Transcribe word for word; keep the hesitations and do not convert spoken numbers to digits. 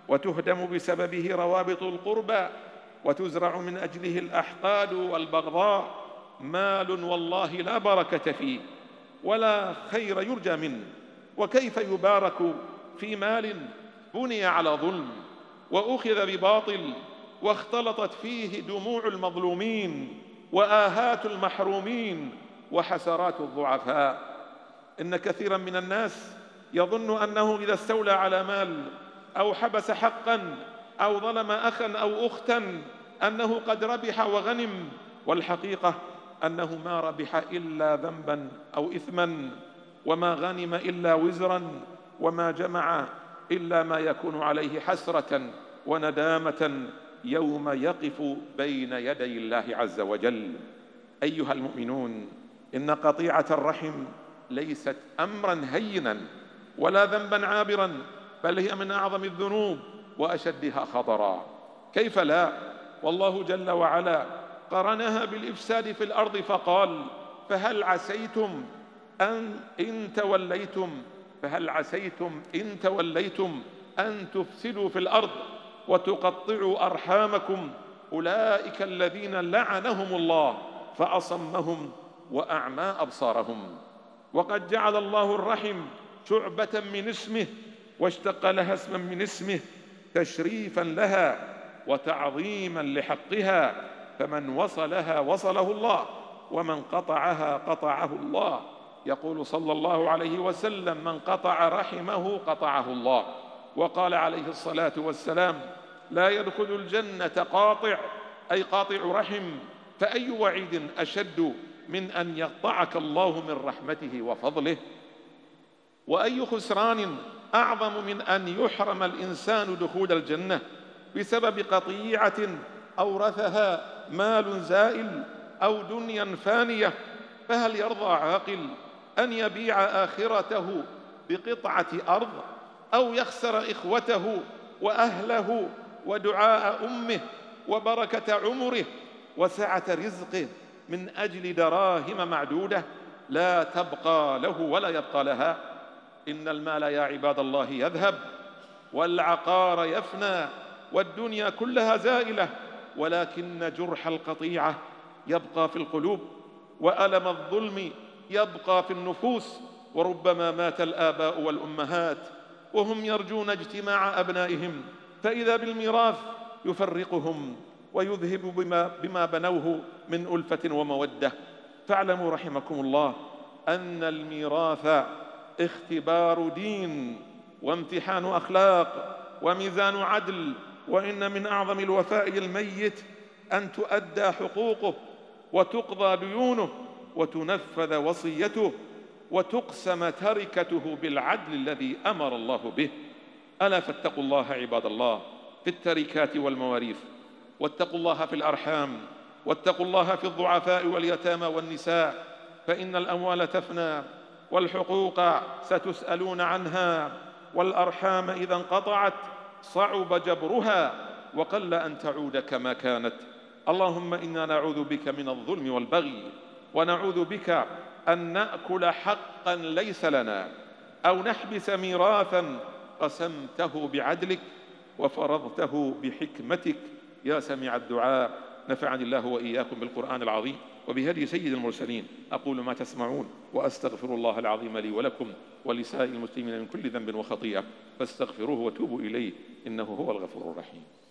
وتهدم بسببه روابط القربى، وتزرع من أجله الأحقاد والبغضاء. مال والله لا بركة فيه ولا خير يرجى منه. وكيف يبارك في مال بني على ظلم وأخذ بباطل، واختلطت فيه دموع المظلومين وآهات المحرومين وحسرات الضعفاء؟ إن كثيرا من الناس يظن أنه إذا استولى على مال أو حبس حقا أو ظلم أخا أو أختا أنه قد ربح وغنم، والحقيقة أنه ما ربح إلا ذنبا أو إثما، وما غنم إلا وزرا، وما جمع إلا ما يكون عليه حسرة وندامة يوم يقف بين يدي الله عز وجل. أيها المؤمنون، إن قطيعة الرحم ليست أمرا هينا ولا ذنبا عابرا، بل هي من أعظم الذنوب وأشدها خطرا. كيف لا؟ والله جل وعلا قرنها بالإفساد في الأرض فقال: فهل عسيتم أن إن توليتم فهل عسيتم إن توليتم أن تفسدوا في الأرض وتقطعوا أرحامكم أولئك الذين لعنهم الله فأصمهم وأعمى أبصارهم. وقد جعل الله الرحم شعبة من اسمه، واشتق لها اسما من اسمه تشريفا لها وتعظيما لحقها، فمن وصلها وصله الله، ومن قطعها قطعه الله. يقول صلى الله عليه وسلم: من قطع رحمه قطعه الله. وقال عليه الصلاة والسلام: لا يدخل الجنة قاطع، أي قاطع رحم. فأي وعيد أشد من أن يقطعك الله من رحمته وفضله؟ وأي خسران أعظم من أن يحرم الإنسان دخول الجنة بسبب قطيعة أورثها مال زائل أو دنيا فانية؟ فهل يرضى عاقل أن يبيع آخرته بقطعة أرض، أو يخسر إخوته وأهله ودعاء أمه وبركة عمره وسعة رزقه من أجل دراهم معدودة لا تبقى له ولا يبقى لها؟ إن المال يا عباد الله يذهب، والعقار يفنى، والدنيا كلها زائلة، ولكن جرح القطيعة يبقى في القلوب، وألم الظلم يبقى في النفوس. وربما مات الآباء والأمهات وهم يرجون اجتماع أبنائهم، فإذا بالميراث يفرقهم ويذهب بما, بما بنوه من ألفة ومودة. فاعلموا رحمكم الله أن الميراث اختبار دين وامتحان أخلاق وميزان عدل، وإن من أعظم الوفاء للميت أن تؤدى حقوقه وتقضى ديونه وتنفذ وصيته وتقسم تركته بالعدل الذي أمر الله به. ألا فاتقوا الله عباد الله في التركات والمواريث، واتقوا الله في الأرحام، واتقوا الله في الضعفاء واليتامى والنساء، فإن الأموال تفنى والحقوق ستسألون عنها، والأرحام إذا انقطعت صعب جبرها وقل أن تعود كما كانت. اللهم إنا نعوذ بك من الظلم والبغي، ونعوذ بك أن نأكل حقا ليس لنا، أو نحبس ميراثا قسمته بعدلك وفرضته بحكمتك يا سميع الدعاء. نفعني الله وإياكم بالقرآن العظيم وبهدي سيد المرسلين. أقول ما تسمعون وأستغفر الله العظيم لي ولكم ولسائر المسلمين من كل ذنب وخطيئة، فاستغفروه وتوبوا إليه إنه هو الغفور الرحيم.